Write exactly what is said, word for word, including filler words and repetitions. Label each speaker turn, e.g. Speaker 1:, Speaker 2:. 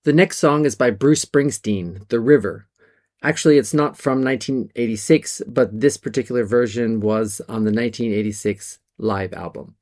Speaker 1: The next song is by Bruce Springsteen, The River. Actually, it's not from nineteen eighty-six, but this particular version was on the nineteen eighty-six live album.